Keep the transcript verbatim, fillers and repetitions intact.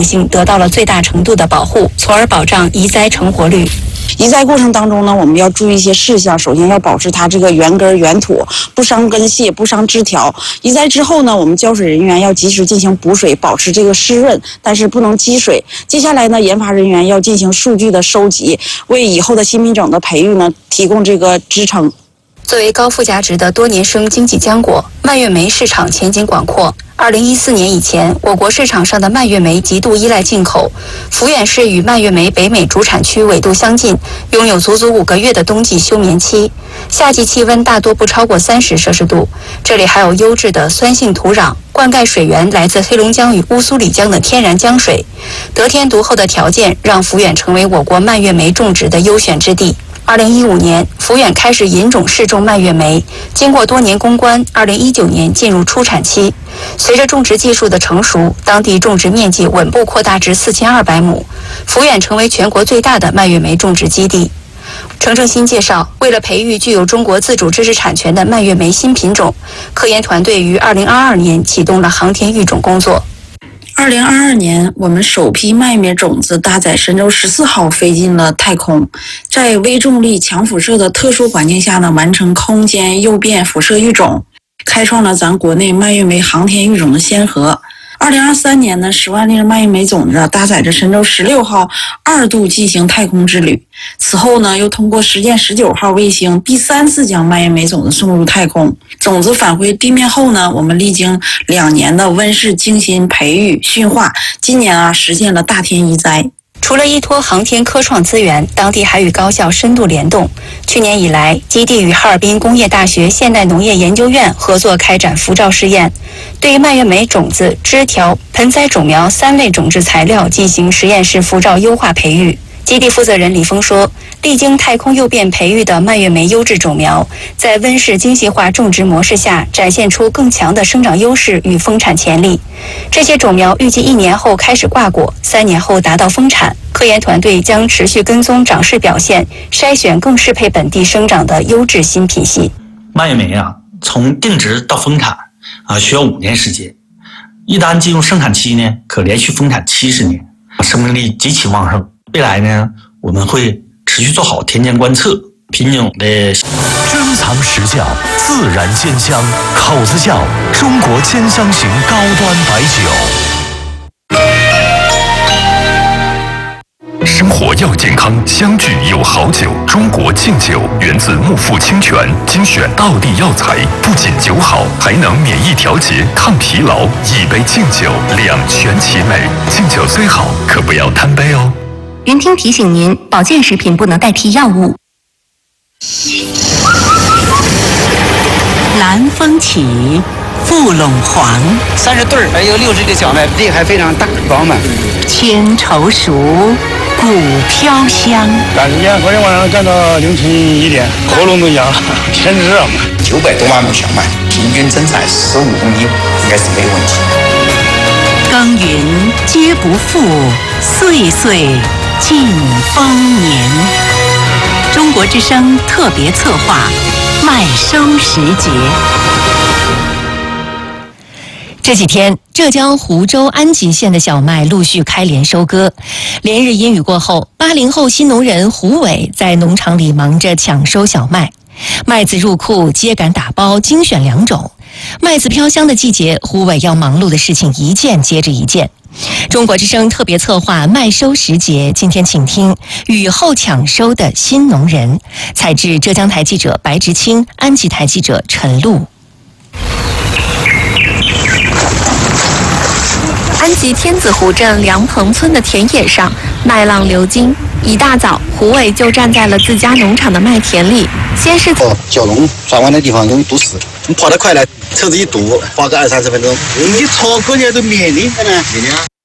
性得到了最大程度的保护，从而保障移栽成活率。 移栽过程当中呢，我们要注意一些事项。首先要保持它这个原根原土，不伤根系，不伤枝条。移栽之后呢，我们浇水人员要及时进行补水，保持这个湿润，但是不能积水。接下来呢，研发人员要进行数据的收集，为以后的新品种的培育呢提供这个支撑。 作为高附加值的多年生经济浆果，蔓越莓市场前景广阔。二零一四年以前，我国市场上的蔓越莓极度依赖进口。抚远市与蔓越莓北美主产区纬度相近，拥有足足五个月的冬季休眠期，夏季气温大多不超过三十摄氏度。这里还有优质的酸性土壤，灌溉水源来自黑龙江与乌苏里江的天然江水，得天独厚的条件让抚远成为我国蔓越莓种植的优选之地。二零一五年，抚远开始引种试种蔓越莓，经过多年攻关，二零一九年进入出产期。随着种植技术的成熟，当地种植面积稳步扩大至四千二百亩，抚远成为全国最大的蔓越莓种植基地。程正新介绍，为了培育具有中国自主知识产权的蔓越莓新品种，科研团队于二零二二年启动了航天育种工作。 二零二二年，我们首批蔓越莓种子搭载神舟十四号飞进了太空，在微重力、强辐射的特殊环境下呢，完成空间诱变辐射育种，开创了咱国内蔓越莓航天育种的先河。二零二三年呢，十万粒蔓越莓种子搭载着神舟十六号二度进行太空之旅。此后呢，又通过实践十九号卫星第三次将蔓越莓种子送入太空。种子返回地面后呢，我们历经两年的温室精心培育驯化，今年啊实现了大天移栽。 除了依托航天科创资源，当地还与高校深度联动。去年以来，基地与哈尔滨工业大学现代农业研究院合作开展辐照试验，对蔓越莓种子、枝条、盆栽种苗三类种植材料进行实验室辐照优化培育。基地负责人李峰说，历经太空诱变培育的蔓越莓优质种苗，在温室精细化种植模式下展现出更强的生长优势与丰产潜力。这些种苗预计一年后开始挂果，三年后达到丰产。科研团队将持续跟踪长势表现，筛选更适配本地生长的优质新品系。 蔓越莓啊，从定植到丰产啊，需要五年时间。一旦进入生产期呢，可连续丰产七十年，生命力极其旺盛。未来呢，我们会持续做好田间观测，品种的珍藏实窖，自然鲜香，口子窖，中国兼香型高端白酒。生活要健康，相聚有好酒。中国敬酒源自木富清泉，精选道地药材，不仅酒好，还能免疫调节、抗疲劳。一杯敬酒，两全其美。敬酒虽好，可不要贪杯哦。 云听提醒您，保健食品不能代替药物。 南风起，富陇黄， 三十对儿，还有六十个小麦，地还非常大，饱满。 千愁熟，谷飘香。 赶时间昨天晚上干到凌晨一点，喉咙都哑了，天热嘛。 九百多万亩小麦，平均增产十五公斤，应该是没问题。 耕耘皆不负，岁岁尽丰年。中国之声特别策划，麦收时节。 这几天，浙江湖州安吉县的小麦陆续开镰收割。连日阴雨过后，八零后新农人胡伟在农场里忙着抢收小麦。麦子入库，秸秆打包，精选良种。麦子飘香的季节，胡伟要忙碌的事情一件接着一件。中国之声特别策划麦收时节，今天请听雨后抢收的新农人，采制浙江台记者白直清，安吉台记者陈露。 安吉天子湖镇梁棚村的田野上，麦浪流金。一大早，胡伟就站在了自家农场的麦田里，先是哦，蛟龙转弯的地方容易堵死，你跑得快了，车子一堵，花个二三十分钟。你超过年都免的呢，免的。